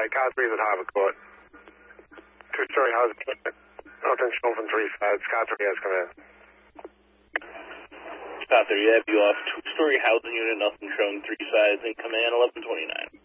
car 3 is at Harvard Court. 2-story house, nothing shown from 3 sides. Car 3 has come in. Stop there, you have you off 2-story housing unit, nothing showing 3 sides, and command 1129.